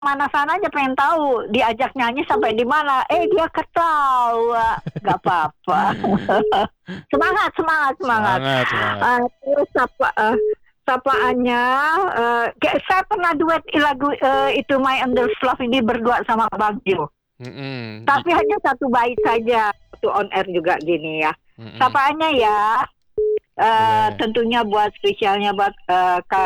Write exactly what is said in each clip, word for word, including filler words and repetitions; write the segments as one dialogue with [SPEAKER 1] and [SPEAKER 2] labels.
[SPEAKER 1] mana sana aja pengen tahu diajak nyanyi sampai di mana. Eh dia ketawa, nggak apa-apa. semangat, semangat, semangat.
[SPEAKER 2] Semangat, semangat.
[SPEAKER 1] Uh, terus apa? Uh, sapaannya, uh, kayak saya pernah duet lagu uh, itu My Endless Love ini berdua sama Bang Jo.
[SPEAKER 2] Mm-mm.
[SPEAKER 1] Tapi hanya satu bait saja, itu on air juga gini ya.
[SPEAKER 2] Mm-mm.
[SPEAKER 1] Sapaannya ya, uh,
[SPEAKER 2] Boleh.
[SPEAKER 1] tentunya buat spesialnya buat uh, ke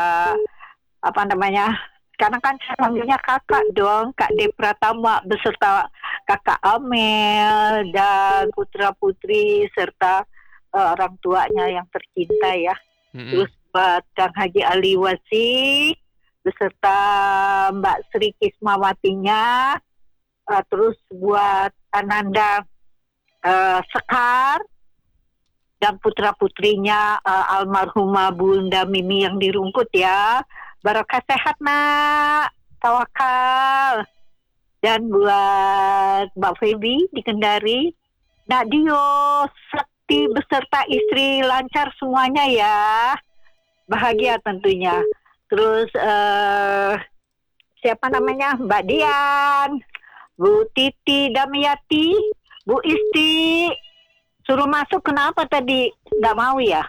[SPEAKER 1] apa namanya? Karena kan saya panggilnya kakak dong, Kak De Pratama beserta kakak Amel dan putra putri serta uh, orang tuanya yang tercinta ya.
[SPEAKER 2] Mm-mm.
[SPEAKER 1] Terus buat Kang Haji Ali Wasi beserta Mbak Sri Kismawatinya, uh, terus buat Ananda uh, Sekar dan putra putrinya uh, almarhumah Bunda Mimi yang dirungkut ya. Barokah sehat nak, tawakal. Dan buat Mbak Feby di Kendari, Nak Dio, Sakti beserta istri lancar semuanya ya. Bahagia tentunya. Terus uh, siapa namanya? Mbak Dian, Bu Titi Damiati, Bu Isti. Suruh masuk kenapa tadi? Nggak mau ya?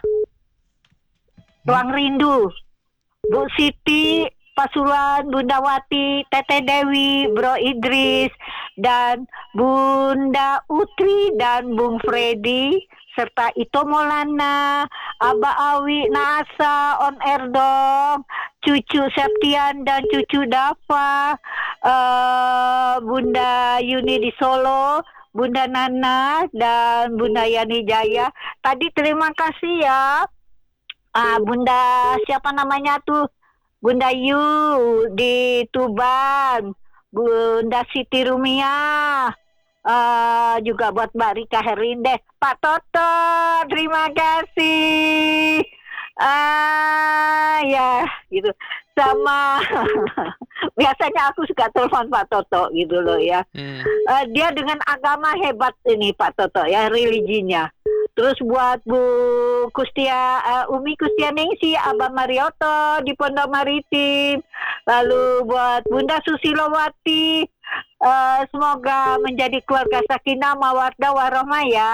[SPEAKER 1] Ruang Rindu. Bu Siti, Pasuruan, Bunda Wati, Teteh Dewi, Bro Idris, dan Bunda Utri dan Bung Freddy, serta Ito Maulana, Aba Awi, Nasa, On Air dong, Cucu Septian dan Cucu Dava, uh, Bunda Yuni di Solo, Bunda Nana, dan Bunda Yani Jaya. Tadi terima kasih ya. Ah, Bunda siapa namanya tuh? Bunda Yu di Tuban, Bunda Siti Rumia, uh, juga buat Mbak Rika Herinde, Pak Toto, terima kasih. Ah, ya, gitu. Sama biasanya aku suka telepon Pak Toto gitu loh ya.
[SPEAKER 2] Hmm.
[SPEAKER 1] Uh, dia dengan agama hebat ini Pak Toto ya, religinya. Terus buat Bu Kustia, uh, Umi Kustianingsi, Abah Marioto di Pondok Maritim. Lalu buat Bunda Susilowati, uh, semoga menjadi keluarga sakinah, mawaddah, warahmah ya.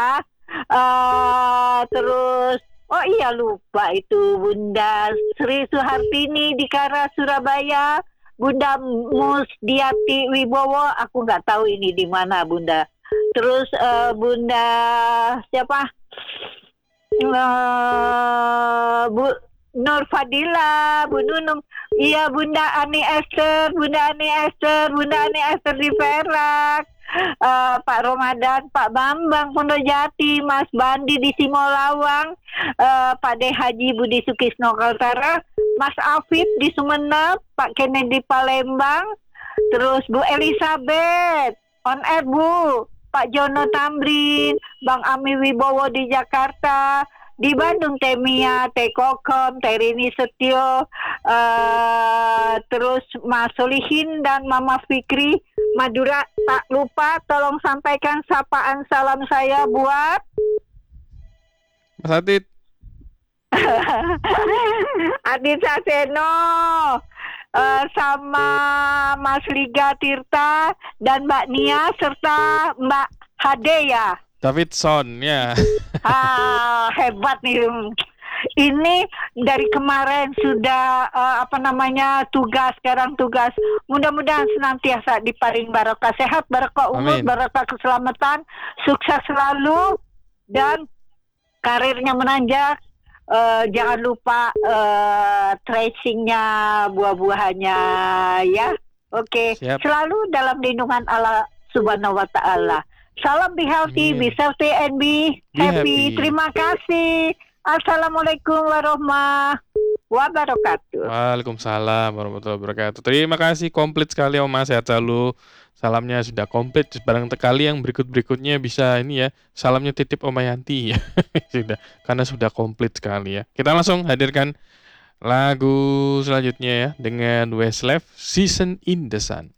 [SPEAKER 1] Uh, terus, oh iya lupa itu Bunda Sri Suhartini di Kara Surabaya, Bunda Musdiati Wibowo, aku nggak tahu ini di mana Bunda. Terus uh, Bunda siapa? Uh, Bu Nur Fadila, Bu Nunung, iya Bunda Ani Esther, Bunda Ani Esther, Bunda Ani Esther di Perak, uh, Pak Ramadan, Pak Bambang Pondok Jati, Mas Bandi di Simolawang, uh, Pak De Haji Budi Sukisno Kaltara, Mas Afif di Sumeneb, Pak Kennedy Palembang, terus Bu Elizabeth, on air Bu, Pak Jono Tamrin, Bang Ami Wibowo di Jakarta, di Bandung Temia, Teh Kokom, Teh Rini Setio, uh, terus Mas Solihin dan Mama Fikri, Madura. Tak lupa tolong sampaikan sapaan salam saya buat
[SPEAKER 2] Mas Adit.
[SPEAKER 1] Adit Saseno, uh, sama Mas Liga Tirta dan Mbak Nia serta Mbak Hade ya.
[SPEAKER 2] Davidson ya.
[SPEAKER 1] Ah, hebat nih. Ini dari kemarin sudah uh, apa namanya tugas, sekarang tugas. Mudah-mudahan senantiasa diparing barokah sehat, barokah umur,
[SPEAKER 2] Amin.
[SPEAKER 1] barokah keselamatan, sukses selalu dan karirnya menanjak. Uh, jangan lupa uh, tracingnya, buah-buahannya ya. Oke, okay. Selalu dalam lindungan Allah Subhanahu wa Ta'ala. Salam be healthy,
[SPEAKER 2] Amin.
[SPEAKER 1] be safety and be,
[SPEAKER 2] Be
[SPEAKER 1] happy.
[SPEAKER 2] happy.
[SPEAKER 1] Terima kasih. Assalamualaikum warahmatullahi wabarakatuh.
[SPEAKER 2] Waalaikumsalam warahmatullahi wabarakatuh. Terima kasih, komplit sekali Oma, sehat selalu. Salamnya sudah komplit. Barang kali yang berikut-berikutnya bisa ini ya, salamnya titip Oma Yanti ya. Sudah, karena sudah komplit sekali ya. Kita langsung hadirkan lagu selanjutnya ya dengan Westlife, Season in the Sun.